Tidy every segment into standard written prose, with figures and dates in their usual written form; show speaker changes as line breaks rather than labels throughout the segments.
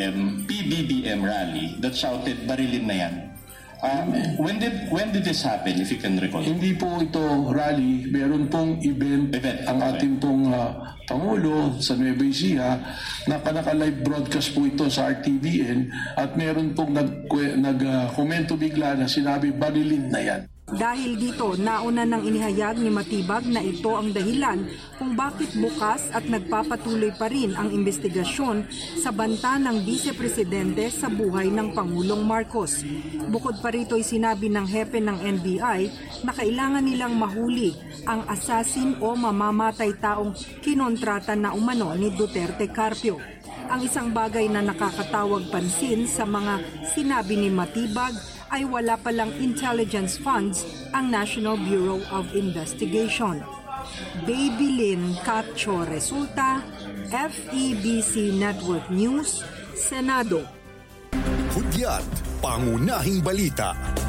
PBBM rally that shouted barilin na yan. When did this happen, if you can recall?
Hindi po ito rally, meron pong event. Ang ating pong Pangulo sa Nueva Ecija, naka-live broadcast po ito sa RTVN at meron pong nag-komento bigla na sinabi barilin na yan.
Dahil dito, nauna nang inihayag ni Matibag na ito ang dahilan kung bakit bukas at nagpapatuloy pa rin ang investigasyon sa banta ng Vice-Presidente sa buhay ng Pangulong Marcos. Bukod pa rito'y sinabi ng hepe ng NBI na kailangan nilang mahuli ang assassin o mamamatay taong kinontrata na umano ni Duterte Carpio. Ang isang bagay na nakakatawag pansin sa mga sinabi ni Matibag ay wala palang intelligence funds ang National Bureau of Investigation. Baby Lynn Cacho Resulta, FEBC Network News, Senado.
Hudyat, pangunahing balita.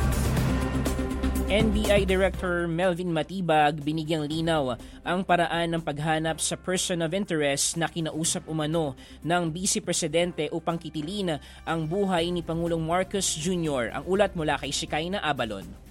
NBI Director Melvin Matibag binigyang linaw ang paraan ng paghanap sa person of interest na kinausap umano ng Vice Presidente upang kitilin ang buhay ni Pangulong Marcos Jr. Ang ulat mula kay Shekinah Abalon.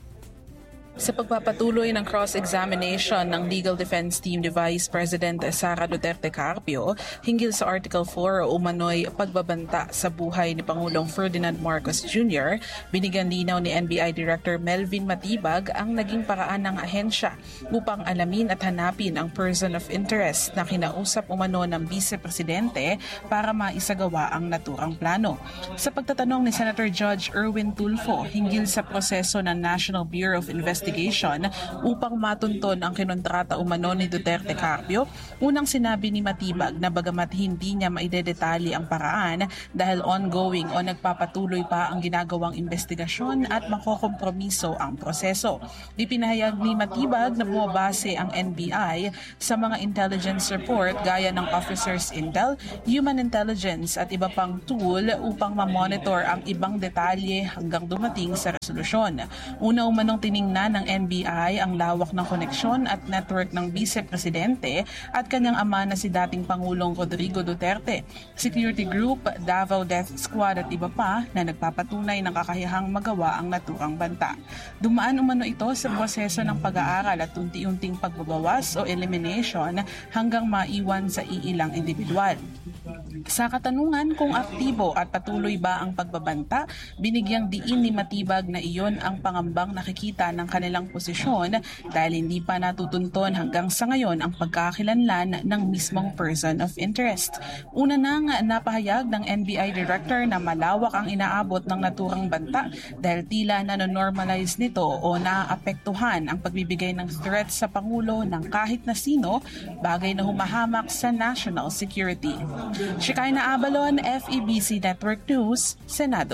Sa pagpapatuloy ng cross-examination ng Legal Defense Team ni Vice President Sara Duterte Carpio hinggil sa Article 4 o umano'y pagbabanta sa buhay ni Pangulong Ferdinand Marcos Jr., binigyan linaw ni NBI Director Melvin Matibag ang naging paraan ng ahensya upang alamin at hanapin ang person of interest na kinausap umano ng Vice Presidente para maisagawa ang naturang plano. Sa pagtatanong ni Senator Judge Erwin Tulfo hinggil sa proseso ng National Bureau of Investigation upang matunton ang kinontrata umano ni Duterte Carpio, unang sinabi ni Matibag na bagamat hindi niya maidedetalye ang paraan dahil ongoing o nagpapatuloy pa ang ginagawang investigasyon at makokompromiso ang proseso. Ipinahayag ni Matibag na bumabase ang NBI sa mga intelligence report gaya ng Officers Intel, Human Intelligence at iba pang tool upang mamonitor ang ibang detalye hanggang dumating sa resolusyon. Una umanong tiningnan ng NBI ang lawak ng koneksyon at network ng Vice Presidente at kanyang ama na si dating Pangulong Rodrigo Duterte, Security Group, Davao Death Squad at iba pa na nagpapatunay ng kakayahang magawa ang naturang banta. Dumaan umano ito sa proseso ng pag-aaral at unti-unting pagbabawas o elimination hanggang maiwan sa iilang individual. Sa katanungan kung aktibo at patuloy ba ang pagbabanta, binigyang diin ni Matibag na iyon ang pangambang nakikita ng kanilang posisyon dahil hindi pa natutunton hanggang sa ngayon ang pagkakakilanlan ng mismong person of interest. Una nang napahayag ng NBI Director na malawak ang inaabot ng naturang banta dahil tila nanonormalize nito o naapektuhan ang pagbibigay ng threat sa Pangulo ng kahit na sino, bagay na humahamak sa national security. Shekinah Abalon, FEBC Network News, Senado.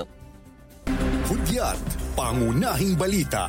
Hudyat, pangunahing balita.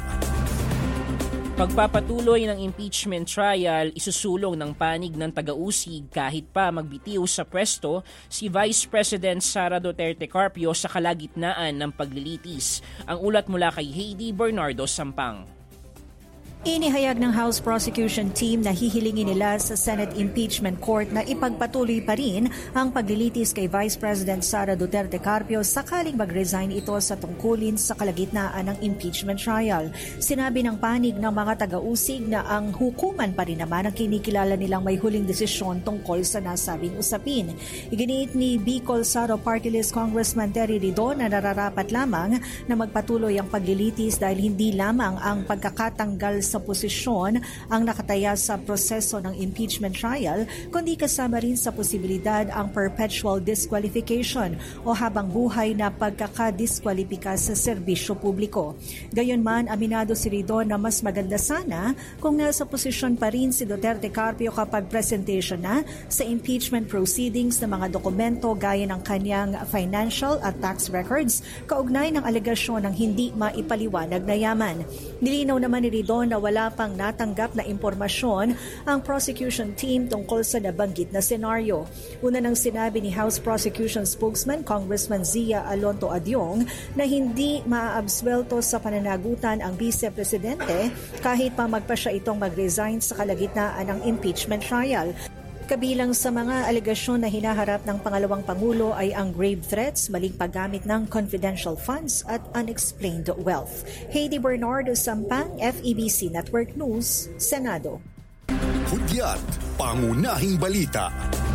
Pagpapatuloy ng impeachment trial, isusulong ng panig ng taga-usig kahit pa magbitiw sa pwesto si Vice President Sara Duterte Carpio sa kalagitnaan ng paglilitis. Ang ulat mula kay Heidi Bernardo Sampang.
Inihayag ng House Prosecution Team na hihilingin nila sa Senate Impeachment Court na ipagpatuloy pa rin ang paglilitis kay Vice President Sara Duterte Carpio sakaling mag-resign ito sa tungkulin sa kalagitnaan ng impeachment trial. Sinabi ng panig ng mga taga-usig na ang hukuman pa rin naman ang kinikilala nilang may huling desisyon tungkol sa nasabing usapin. Iginiit ni Bicol Saro Party List Congressman Terry Ridon na nararapat lamang na magpatuloy ang paglilitis dahil hindi lamang ang pagkakatanggal sa posisyon ang nakataya sa proseso ng impeachment trial, kundi kasama rin sa posibilidad ang perpetual disqualification o habang buhay na pagkakadiskwalipika sa serbisyo publiko. Gayunman, aminado si Ridon na mas maganda sana kung nasa posisyon pa rin si Duterte Carpio kapag presentation na sa impeachment proceedings ng mga dokumento gaya ng kanyang financial at tax records kaugnay ng alegasyon ng hindi maipaliwanag na yaman. Nilinaw naman ni Ridon na wala pang natanggap na impormasyon ang prosecution team tungkol sa nabanggit na senaryo. Una nang sinabi ni House Prosecution Spokesman Congressman Zia Alonto Adyong na hindi maaabswelto sa pananagutan ang Vice Presidente kahit pa magpa siya itong mag-resign sa kalagitnaan ng impeachment trial. Kabilang sa mga alegasyon na hinaharap ng pangalawang Pangulo ay ang grave threats, maling paggamit ng confidential funds at unexplained wealth. Heidi Bernardo Sampang, FEBC Network News, Senado.
Hudyat, pangunahing balita.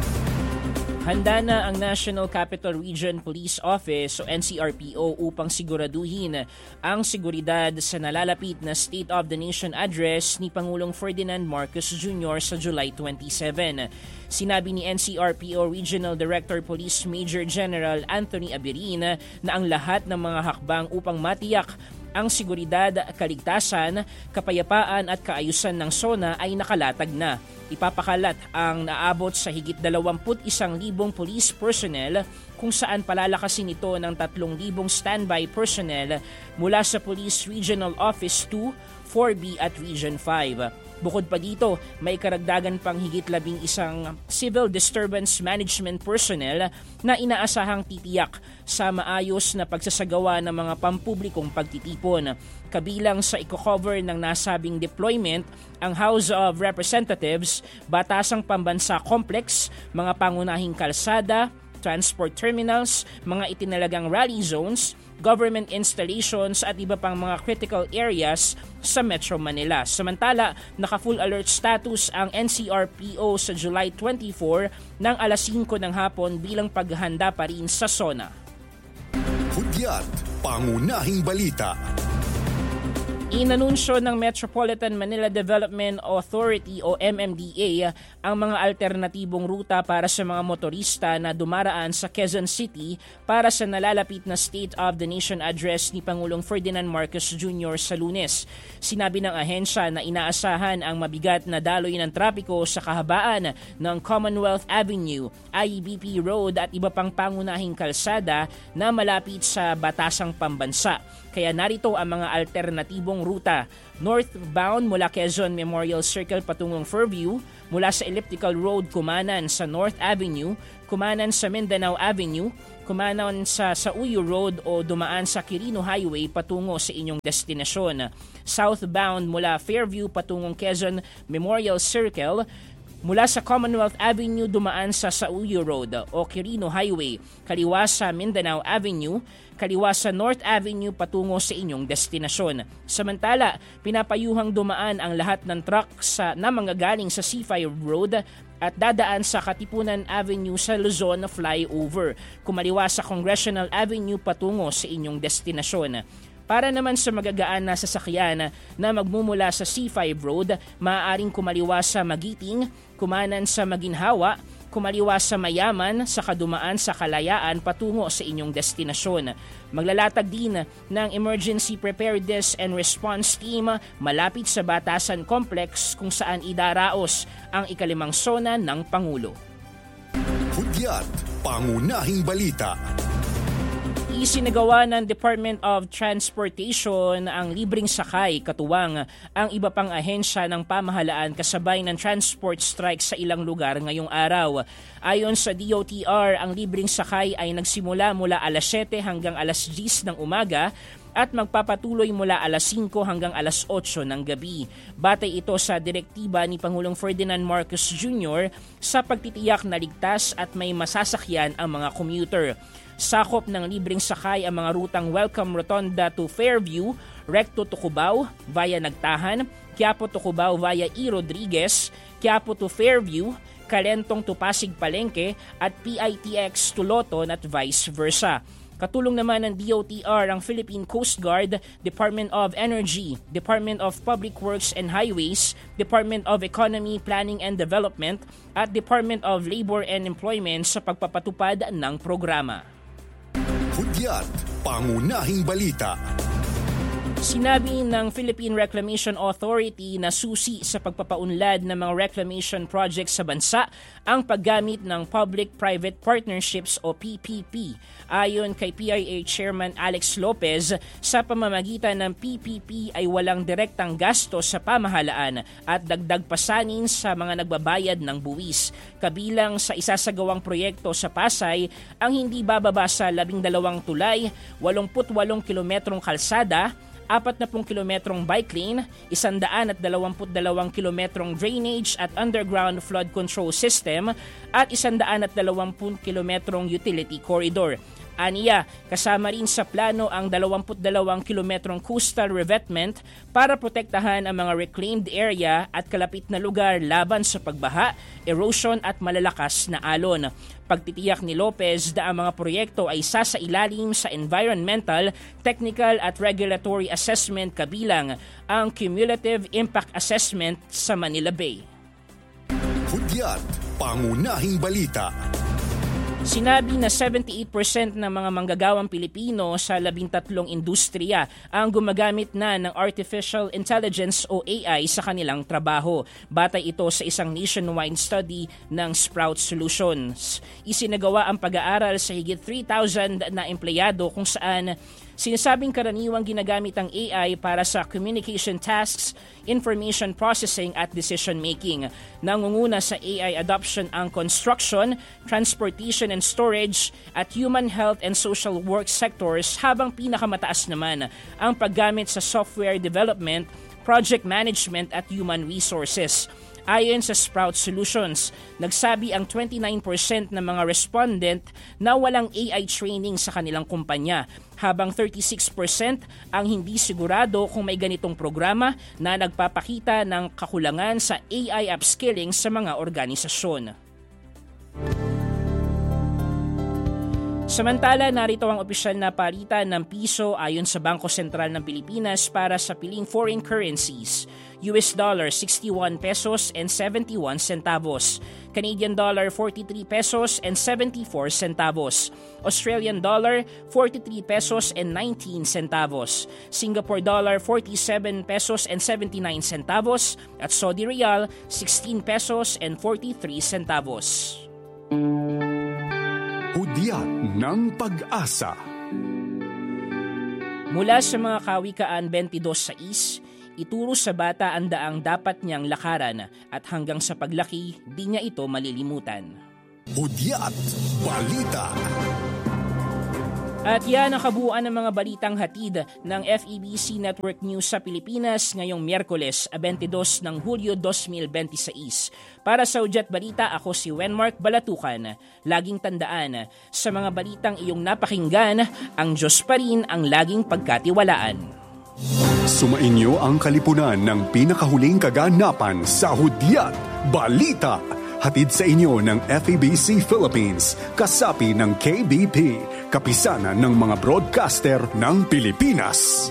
Handa na ang National Capital Region Police Office o NCRPO upang siguraduhin ang seguridad sa nalalapit na State of the Nation address ni Pangulong Ferdinand Marcos Jr. sa July 27. Sinabi ni NCRPO Regional Director Police Major General Anthony Abirin na ang lahat ng mga hakbang upang matiyak ang seguridad, kaligtasan, kapayapaan at kaayusan ng SONA ay nakalatag na. Ipapakalat ang naabot sa higit 21,000 police personnel kung saan palalakasin ito ng 3,000 standby personnel mula sa Police Regional Office 2, 4B at Region 5. Bukod pa dito, may karagdagan pang higit 11 civil disturbance management personnel na inaasahang titiyak sa maayos na pagsasagawa ng mga pampublikong pagtitipon. Kabilang sa i-cover ng nasabing deployment ang House of Representatives, Batasang Pambansa Complex, mga pangunahing kalsada, transport terminals, mga itinalagang rally zones, government installations at iba pang mga critical areas sa Metro Manila. Samantala, naka-full alert status ang NCRPO sa July 24 ng alas 5 ng hapon bilang paghahanda pa rin sa SONA.
Hudyat, pangunahing balita.
Inanunsyo ng Metropolitan Manila Development Authority o MMDA ang mga alternatibong ruta para sa mga motorista na dumaraan sa Quezon City para sa nalalapit na State of the Nation address ni Pangulong Ferdinand Marcos Jr. sa Lunes. Sinabi ng ahensya na inaasahan ang mabigat na daloy ng trapiko sa kahabaan ng Commonwealth Avenue, IEBP Road at iba pang pangunahing kalsada na malapit sa Batasang Pambansa. Kaya narito ang mga alternatibong ruta. Northbound mula Quezon Memorial Circle patungong Fairview, mula sa Elliptical Road kumanan sa North Avenue, kumanan sa Mindanao Avenue, kumanan sa Sauyo Road o dumaan sa Quirino Highway patungo sa inyong destinasyon. Southbound mula Fairview patungong Quezon Memorial Circle, mula sa Commonwealth Avenue dumaan sa Sauyo Road o Quirino Highway, kaliwa sa Mindanao Avenue, kaliwa sa North Avenue patungo sa inyong destinasyon. Samantala, pinapayuhang dumaan ang lahat ng trucks na manggagaling sa C5 Road at dadaan sa Katipunan Avenue sa Luzon flyover, kumaliwa sa Congressional Avenue patungo sa inyong destinasyon. Para naman sa magagaan na sasakyan na magmumula sa C5 Road, maaaring kumaliwa sa Magiting, kumanan sa Maginhawa, kumaliwa sa Mayaman, sa kadumaan sa Kalayaan patungo sa inyong destinasyon. Maglalatag din ng Emergency Preparedness and Response Team malapit sa Batasan Complex kung saan idaraos ang ikalimang SONA ng Pangulo.
Hudyat, pangunahing balita.
Isinagawa ng Department of Transportation ang libreng sakay katuwang ang iba pang ahensya ng pamahalaan kasabay ng transport strike sa ilang lugar ngayong araw. Ayon sa DOTR, ang libreng sakay ay nagsimula mula alas 7 hanggang alas 10 ng umaga at magpapatuloy mula alas 5 hanggang alas 8 ng gabi. Batay ito sa direktiba ni Pangulong Ferdinand Marcos Jr. sa pagtitiyak na ligtas at may masasakyan ang mga commuter. Sakop ng libreng sakay ang mga rutang Welcome Rotonda to Fairview, Recto to Cubao via Nagtahan, Quiapo to Cubao via E. Rodriguez, Quiapo to Fairview, Calentong to Pasig Palengke at PITX to Loton at vice versa. Katulong naman ng DOTR ang Philippine Coast Guard, Department of Energy, Department of Public Works and Highways, Department of Economy, Planning and Development at Department of Labor and Employment sa pagpapatupad ng programa.
Hudyat, pangunahing balita.
Sinabi ng Philippine Reclamation Authority na susi sa pagpapaunlad ng mga reclamation projects sa bansa ang paggamit ng Public-Private Partnerships o PPP. Ayon kay PIA Chairman Alex Lopez, sa pamamagitan ng PPP ay walang direktang gasto sa pamahalaan at dagdag pasanin sa mga nagbabayad ng buwis. Kabilang sa isasagawang proyekto sa Pasay ang hindi bababa sa 12 tulay, 88 kilometrong kalsada, 40 kilometrong bike lane, 122 kilometrong drainage at underground flood control system at 120 kilometrong utility corridor. Aniya, kasama rin sa plano ang 22 kilometrong coastal revetment para protektahan ang mga reclaimed area at kalapit na lugar laban sa pagbaha, erosion at malalakas na alon. Pagtitiyak ni Lopez na ang mga proyekto ay sasailalim sa environmental, technical at regulatory assessment kabilang ang cumulative impact assessment sa Manila Bay.
Hudyat, pangunahing balita.
Sinabi na 78% ng mga manggagawang Pilipino sa 13 industriya ang gumagamit na ng Artificial Intelligence o AI sa kanilang trabaho. Batay ito sa isang nationwide study ng Sprout Solutions. Isinagawa ang pag-aaral sa higit 3,000 na empleyado kung saan sinasabing karaniwang ginagamit ang AI para sa communication tasks, information processing at decision making. Nangunguna sa AI adoption ang construction, transportation and storage at human health and social work sectors, habang pinakamataas naman ang paggamit sa software development, project management at human resources. Ayon sa Sprout Solutions, nagsabi ang 29% ng mga respondent na walang AI training sa kanilang kumpanya, habang 36% ang hindi sigurado kung may ganitong programa na nagpapakita ng kakulangan sa AI upskilling sa mga organisasyon. Samantala, narito ang opisyal na palitan ng piso ayon sa Bangko Sentral ng Pilipinas para sa piling foreign currencies. US dollar 61 pesos and 71 centavos. Canadian dollar 43 pesos and 74 centavos. Australian dollar 43 pesos and 19 centavos. Singapore dollar 47 pesos and 79 centavos. At Saudi Riyal 16 pesos and 43 centavos.
Hudyat ng Pag-asa.
Mula sa mga kawikaan 22:6, ituro sa bata ang daang dapat niyang lakaran at hanggang sa paglaki, di niya ito malilimutan.
Hudyat Balita.
At yan ang kabuuan ng mga balitang hatid ng FEBC Network News sa Pilipinas ngayong Miyerkules, 22 ng Hulyo 2026. Para sa Hudyat Balita, ako si Wenmark Balatukan. Laging tandaan, sa mga balitang iyong napakinggan, ang Diyos pa rin ang laging pagkatiwalaan.
Sumainyo ang kalipunan ng pinakahuling kaganapan sa Hudyat Balita. Hatid sa inyo ng FEBC Philippines, kasapi ng KBP, kapisanan ng mga broadcaster ng Pilipinas.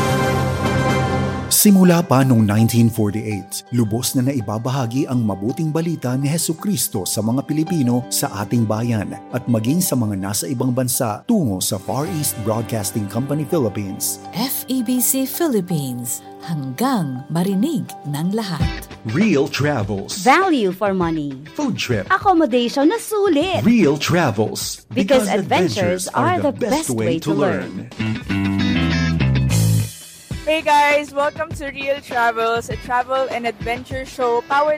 Simula pa noong 1948, lubos na naibabahagi ang mabuting balita ni Hesukristo sa mga Pilipino sa ating bayan at maging sa mga nasa ibang bansa tungo sa Far East Broadcasting Company Philippines.
FEBC Philippines, hanggang marinig ng lahat.
Real Travels.
Value for money.
Food trip.
Accommodation na sulit.
Real Travels.
Because adventures are the best way to learn.
Hey guys, welcome to Real Travels, a travel and adventure show powered